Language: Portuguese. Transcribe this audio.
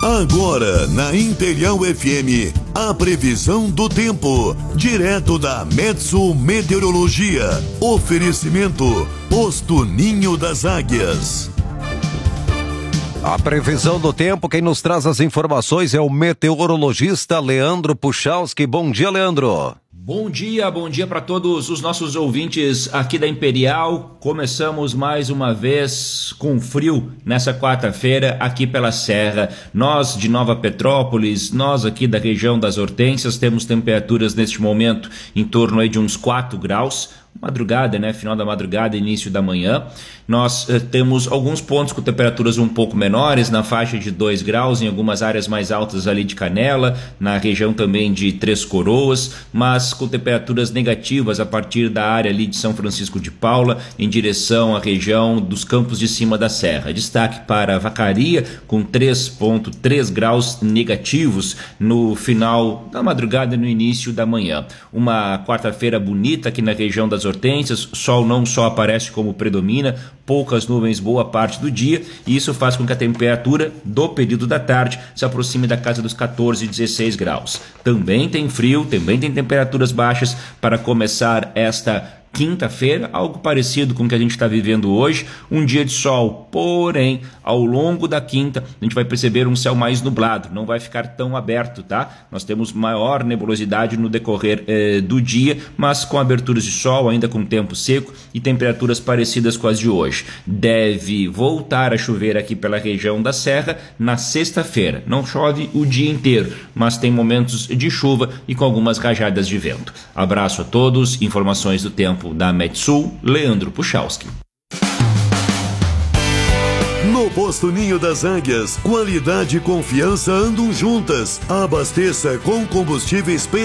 Agora, na Imperial FM, a previsão do tempo, direto da Metsul Meteorologia. Oferecimento, Posto Ninho das Águias. A previsão do tempo, quem nos traz as informações é o meteorologista Leandro Puchalski. Bom dia, Leandro. Bom dia para todos os nossos ouvintes aqui da Imperial. Começamos mais uma vez com frio nessa quarta-feira aqui pela Serra. Nós de Nova Petrópolis, nós aqui da região das Hortênsias, temos temperaturas neste momento em torno aí de uns 4 graus. Madrugada, né? Final da madrugada, início da manhã. Nós temos alguns pontos com temperaturas um pouco menores, na faixa de 2 graus, em algumas áreas mais altas ali de Canela, na região também de Três Coroas, mas com temperaturas negativas a partir da área ali de São Francisco de Paula, em direção à região dos campos de cima da serra. Destaque para Vacaria, com 3,3 graus negativos no final da madrugada e no início da manhã. Uma quarta-feira bonita aqui na região das Hortênsias, sol não só aparece como predomina, poucas nuvens boa parte do dia, e isso faz com que a temperatura do período da tarde se aproxime da casa dos 14, 16 graus. Também tem frio, também tem temperaturas baixas para começar esta quinta-feira, algo parecido com o que a gente está vivendo hoje, um dia de sol, porém, ao longo da quinta, a gente vai perceber um céu mais nublado, não vai ficar tão aberto, tá? Nós temos maior nebulosidade no decorrer do dia, mas com aberturas de sol, ainda com tempo seco e temperaturas parecidas com as de hoje. Deve voltar a chover aqui pela região da Serra na sexta-feira. Não chove o dia inteiro, mas tem momentos de chuva e com algumas rajadas de vento. Abraço a todos, informações do tempo da Metsul, Leandro Puchalski. No Posto Ninho das Águias, qualidade e confiança andam juntas. Abasteça com combustíveis